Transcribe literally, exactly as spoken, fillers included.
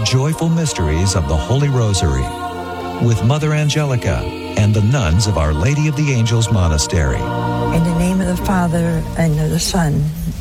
joyful mysteries of the Holy Rosary with Mother Angelica and the nuns of Our Lady of the Angels Monastery. In the name of the Father, and of the Son,